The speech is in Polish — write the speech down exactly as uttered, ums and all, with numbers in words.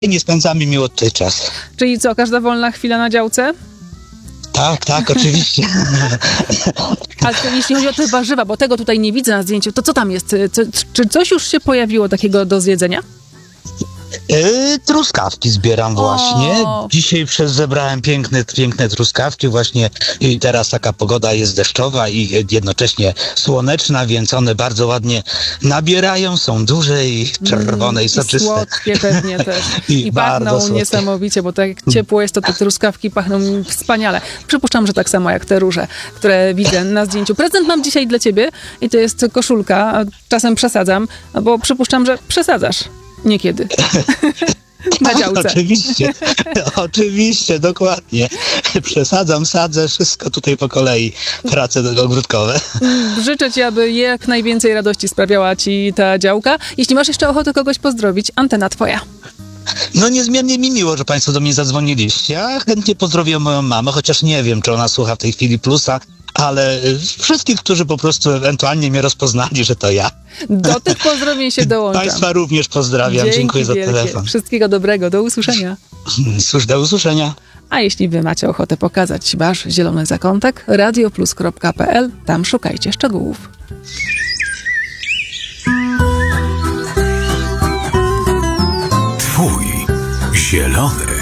nie spędzamy miło tutaj czas. Czyli co, każda wolna chwila na działce? Tak, tak, oczywiście. A to, jeśli chodzi o te warzywa, bo tego tutaj nie widzę na zdjęciu, to co tam jest? Co, czy coś już się pojawiło takiego do zjedzenia? Yy, truskawki zbieram właśnie. O. Dzisiaj przez zebrałem piękne, piękne truskawki. Właśnie i teraz taka pogoda jest deszczowa i jednocześnie słoneczna, więc one bardzo ładnie nabierają, są duże i czerwone mm, i soczyste. I słodkie pewnie też. I, I pachną niesamowicie, bo tak jak ciepło jest, to te truskawki pachną wspaniale. Przypuszczam, że tak samo jak te róże, które widzę na zdjęciu. Prezent mam dzisiaj dla ciebie i to jest koszulka. Czasem przesadzam, bo przypuszczam, że przesadzasz. Niekiedy. Na działce. Oczywiście, oczywiście, dokładnie. Przesadzam, sadzę, wszystko tutaj po kolei. Prace ogródkowe. Życzę ci, aby jak najwięcej radości sprawiała ci ta działka. Jeśli masz jeszcze ochotę kogoś pozdrowić, antena twoja. No niezmiernie mi miło, że państwo do mnie zadzwoniliście. Ja chętnie pozdrowiłem moją mamę, chociaż nie wiem, czy ona słucha w tej chwili Plusa, ale wszystkich, którzy po prostu ewentualnie mnie rozpoznali, że to ja. Do tych pozdrowień się dołączam. Państwa również pozdrawiam. Dzięki Dziękuję za wielkie. telefon. Wszystkiego dobrego. Do usłyszenia. Cóż, do usłyszenia. A jeśli wy macie ochotę pokazać wasz zielony zakątek, radioplus kropka p l, tam szukajcie szczegółów. Twój zielony